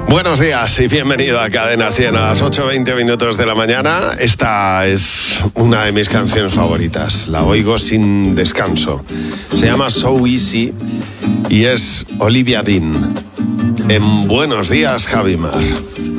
Buenos días y bienvenido a Cadena 100 a las 8:20 minutos de la mañana. Esta es una de mis canciones favoritas. La oigo sin descanso. Se llama So Easy y es Olivia Dean. En Buenos Días, Javi Mar.